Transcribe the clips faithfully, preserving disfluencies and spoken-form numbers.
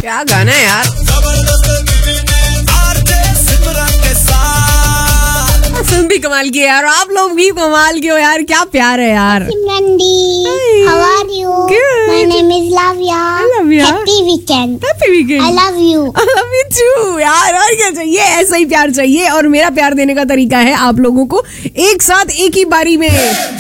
क्या गाना है यार, फिल्म भी कमाल की है यार, आप लोग भी कमाल के हो यार, क्या प्यार है यार। How are you? Good. My name is Lavya. Lavya. Happy weekend. Happy weekend. I love you. I love you too यार, और क्या चाहिए, ऐसा ही प्यार चाहिए। और मेरा प्यार देने का तरीका है आप लोगों को एक साथ एक ही बारी में,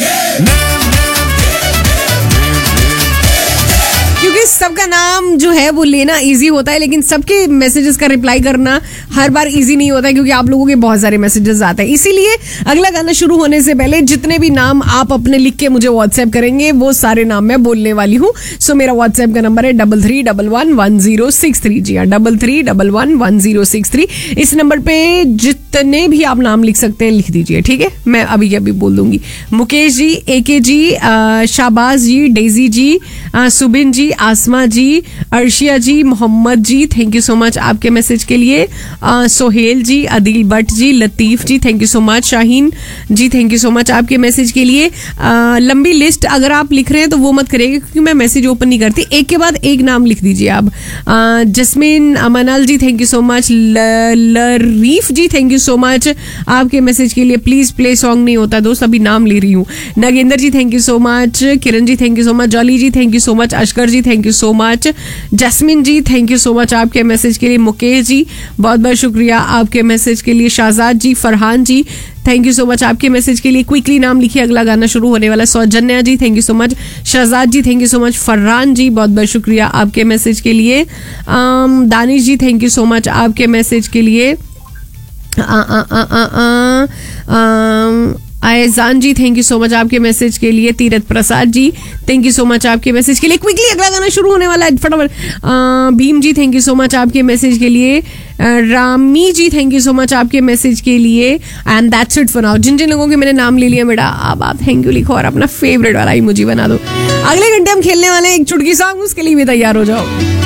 क्योंकि सबका नाम जो है वो लेना इजी होता है, लेकिन सबके मैसेजेस का रिप्लाई करना हर बार इजी नहीं होता है, क्योंकि आप लोगों के बहुत सारे मैसेजेस आते हैं। इसीलिए अगला गाना शुरू होने से पहले जितने भी नाम आप अपने लिख के मुझे व्हाट्सएप करेंगे वो सारे नाम मैं बोलने वाली हूँ। सो मेरा व्हाट्सएप का नंबर है double three double one one zero six three G हाँ, double three double one one zero six three. इस नंबर पे जितने भी आप नाम लिख सकते हैं लिख दीजिए, ठीक है। मैं अभी अभी बोल दूंगी। मुकेश जी, एके जी, शाहबाज जी, Daisy ji, Subin ji, Asma ji, Arshia ji, Mohammad ji, thank you so much आपके मैसेज के लिए। आ, सोहेल जी, अदिल भट्ट जी, लतीफ जी, thank you so much. Shaheen ji, thank you so much आपके मैसेज के लिए। आ, लंबी लिस्ट अगर आप लिख रहे हैं तो वो मत करिएगा, क्योंकि मैं मैसेज ओपन नहीं करती। एक के बाद एक नाम लिख दीजिए आप। आ, jasmine अमनल ji, thank you so much. लरीफ ji, thank you so much आपके मैसेज के लिए। प्लीज प्ले सॉन्ग नहीं होता दोस्त, अभी नाम ले रही हूँ। नगेंद्र जी, thank you so much. Kiran ji, thank you so much. Jolly ji, thank you so much. अशकर ji, thank you so much. Jasmine ji, thank you so much आपके मैसेज के लिए। मुकेश जी, बहुत बहुत शुक्रिया आपके मैसेज के लिए। शाहजाद जी, फरहान जी, थैंक यू सो मच आपके मैसेज के लिए। क्विकली नाम लिखिए, अगला गाना शुरू होने वाला। सौजन्या जी, thank you so much. Shahzad ji, thank you so much. Farhan जी, बहुत बहुत शुक्रिया आपके मैसेज के लिए। दानिश जी, थैंक यू सो मच आपके मैसेज के लिए। आ, आ, आ, आ, आ, आ, आयजान जी, थैंक यू सो मच आपके मैसेज के लिए। Tirath Prasad ji, thank you so much आपके मैसेज के लिए। क्विकली अगला गाना शुरू होने वाला है, फटाफट। Bhim ji, thank you so much आपके मैसेज के लिए। रामी जी, थैंक यू सो मच आपके मैसेज के लिए। And that's it for now. जिन जिन लोगों के मैंने नाम ले लिया बेटा, अब आप थैंक यू लिखो और अपना फेवरेट वाला इमोजी बना दो। अगले घंटे हम खेलने वाले हैं एक चुटकी सॉन्ग, उसके लिए भी तैयार हो जाओ।